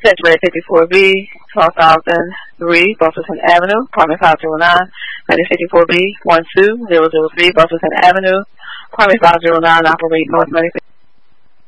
Sanctuary 54B, 12,003, Buffington Avenue, apartment 509, 54B, 12003, Buffington Avenue, apartment 509, operate North 95th.